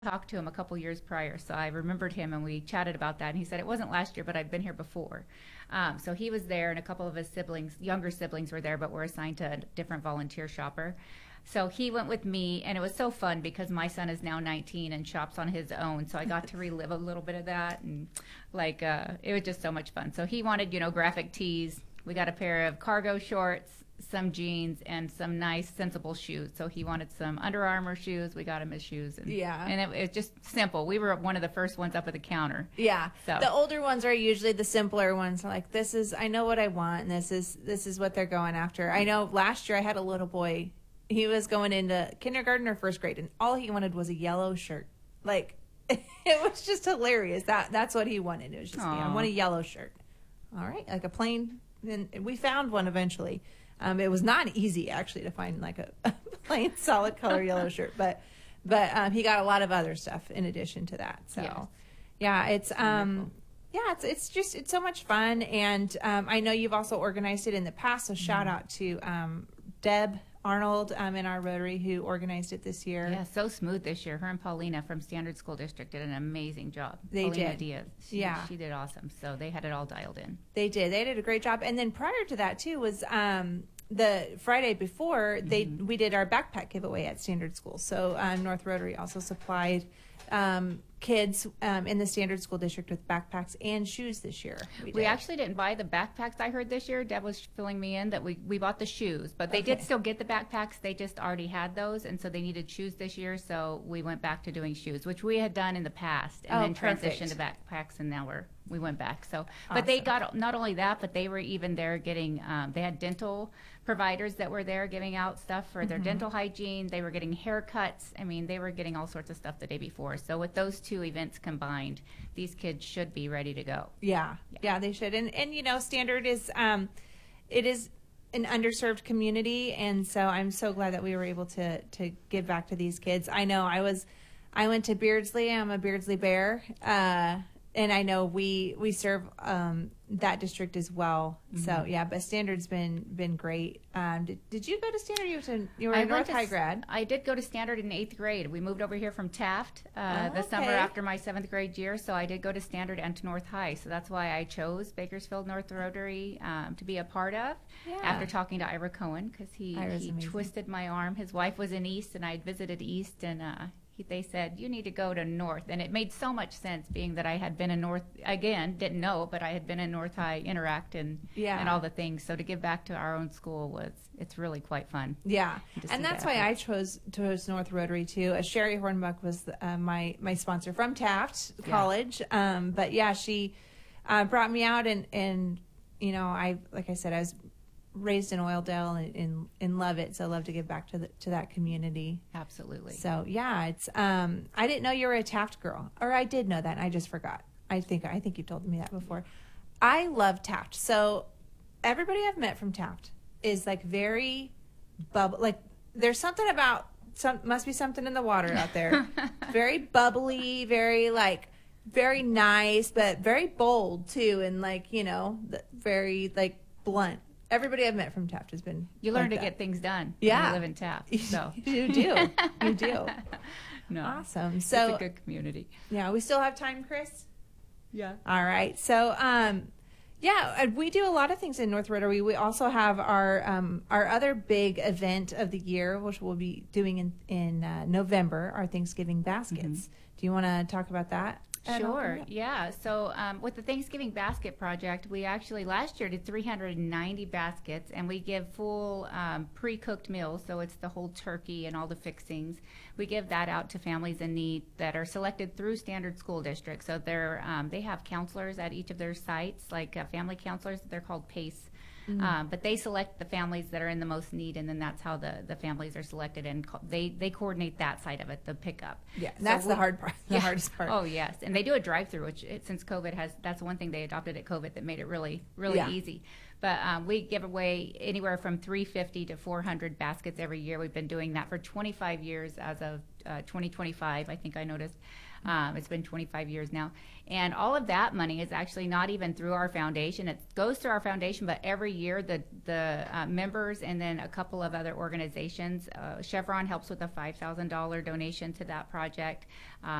talked to him a couple years prior, so I remembered him and we chatted about that. And he said it wasn't last year, but I'd been here before. So he was there, and a couple of his siblings, younger siblings, were there, but were assigned to a different volunteer shopper. So he went with me, and it was so fun because my son is now 19 and shops on his own. So I got to relive a little bit of that, and it was just so much fun. So he wanted, graphic tees. We got a pair of cargo shorts, some jeans, and some nice sensible shoes. So he wanted some Under Armour shoes. We got him his shoes. And, Yeah. And it was just simple. We were one of the first ones up at the counter. Yeah. So. The older ones are usually the simpler ones. Like, I know what I want, and this is what they're going after. I know last year I had a little boy. He was going into kindergarten or first grade, and all he wanted was a yellow shirt. Like, it was just hilarious. That's what he wanted. It was just, I want a yellow shirt. All right. Like a plain, and we found one eventually. It was not easy, actually, to find like a plain solid color yellow shirt, but he got a lot of other stuff in addition to that. So, Yes. yeah, it's so much fun, and I know you've also organized it in the past. So shout out to Deb Arnold in our Rotary who organized it this year. Yeah, so smooth this year. Her and Paulina from Standard School District did an amazing job. They Paulina did. Diaz. She did awesome. So they had it all dialed in. They did. They did a great job. And then prior to that too was the Friday before we did our backpack giveaway at Standard School. So North Rotary also supplied kids in the Standard School District with backpacks and shoes this year. We actually didn't buy the backpacks, I heard, this year. Deb was filling me in that we bought the shoes, but they did still get the backpacks. They just already had those, and so they needed shoes this year, so we went back to doing shoes, which we had done in the past, and then transitioned to backpacks, and now we went back. So, but they got not only that, but they were even there getting, they had dental providers that were there giving out stuff for their dental hygiene. They were getting haircuts. I mean, they were getting all sorts of stuff the day before. So with those two events combined, these kids should be ready to go. Yeah, they should. And Standard is, it is an underserved community, and so I'm so glad that we were able to give back to these kids. I know I went to Beardsley. I'm a Beardsley Bear, and I know we serve that district as well. So yeah, but Standard's been great. Did you go to Standard? You were a North High grad. I did go to Standard in 8th grade. We moved over here from Taft the summer after my 7th grade year, so I did go to Standard and to North High. So that's why I chose Bakersfield North Rotary to be a part of. Yeah. After talking to Ira Cohen, because he twisted my arm. His wife was in East, and I had visited East, and they said, you need to go to North. And it made so much sense, being that I had been in North, again, didn't know, but I had been in North High Interact and all the things. So to give back to our own school it's really quite fun. Yeah. And that's why I chose North Rotary too. Sherry Hornbuck was my sponsor from Taft College. But yeah, she brought me out, and like I said, I was raised in Oildale and love it, so I love to give back to that community. Absolutely. So yeah, it's I didn't know you were a Taft girl, or I did know that, and I just forgot. I think you told me that before. I love Taft. So everybody I've met from Taft is like very like there's something about must be something in the water out there. Very bubbly, very nice, but very bold too, and very blunt. Everybody I've met from Taft has been. You learn to get things done. Yeah, when you live in Taft. So you do. You do. No, awesome. So it's a good community. Yeah, we still have time, Chris. Yeah. All right. So, we do a lot of things in North Rotary. We also have our other big event of the year, which we'll be doing in November, our Thanksgiving baskets. Do you want to talk about that? Sure. Yeah. So with the Thanksgiving Basket Project, we actually last year did 390 baskets, and we give full pre-cooked meals. So it's the whole turkey and all the fixings. We give that out to families in need that are selected through Standard School District. So they have counselors at each of their sites, like family counselors. They're called PACE. But they select the families that are in the most need, and then that's how the families are selected, and they coordinate that side of it, the pickup. Yeah, so that's the hard part, the hardest part. Oh, yes. And they do a drive-through, which since COVID that's one thing they adopted at COVID that made it really, really easy. But we give away anywhere from 350 to 400 baskets every year. We've been doing that for 25 years as of 2025, I think I noticed. It's been 25 years now. And all of that money is actually not even through our foundation. It goes through our foundation, but every year the members and then a couple of other organizations, Chevron helps with a $5,000 donation to that project.